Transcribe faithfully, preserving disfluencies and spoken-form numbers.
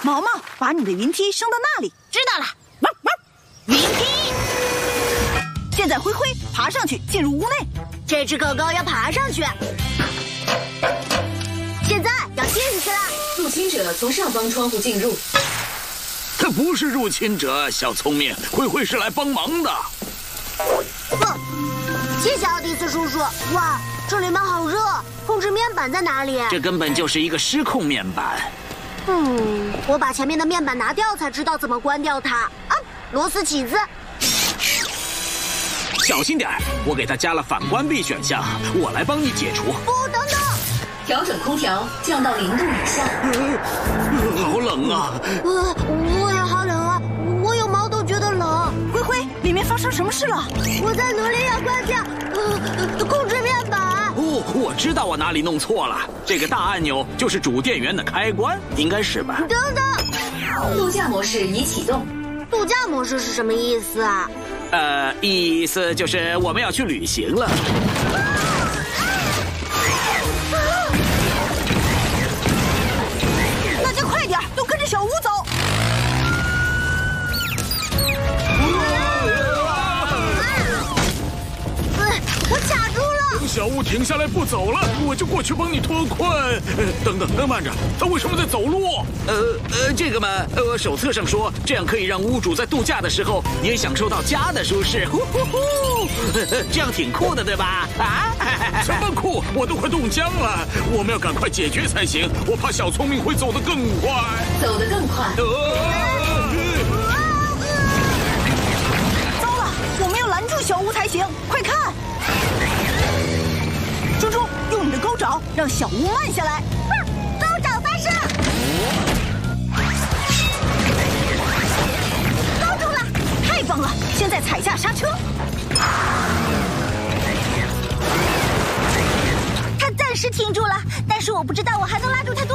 毛毛，把你的云梯升到那里。 知道了。汪汪，云梯。 现在灰灰爬上去，进入屋内。 这只狗狗要爬上去。现在要进去了。 入侵者从上方窗户进入。 他不是入侵者，小聪明，灰灰是来帮忙的。 不，谢谢奥蒂斯叔叔。哇，这里面好热。控制面板在哪里？ 这根本就是一个失控面板。 嗯，我把前面的面板拿掉才知道怎么关掉它。啊，螺丝起子。 小心点，我给它加了反关闭选项，我来帮你解除。 不，等等。 调整空调，降到零度以下。 呃、好冷啊！ 呃，我也好冷啊，我有毛都觉得冷。 灰灰，里面发生什么事了？ 我在努力要关掉呃控制面板。 哦，我知道我哪里弄错了，这个大按钮就是主电源的开关，应该是吧？ 等等， 度假模式已启动。 度假模式是什么意思啊？ 呃，意思就是我们要去旅行了。 大家快点，都跟着小屋走。 我卡住了。 等小屋停下来不走了，我就过去帮你脱困。呃、等等，慢着，他为什么在走路？呃呃，这个嘛，呃，手册上说这样可以让屋主在度假的时候也享受到家的舒适。呼呼呼，呃、这样挺酷的，对吧？啊，什么酷？我都快冻僵了。我们要赶快解决才行，我怕小聪明会走得更快。 走得更快。 呃糟了，我们要拦住小屋才行，快看！猪猪，用你的钩爪让小屋慢下来。 钩爪发射！ 勾住了，太棒了！现在踩下刹车。 它暂时停住了，但是我不知道我还能拉住它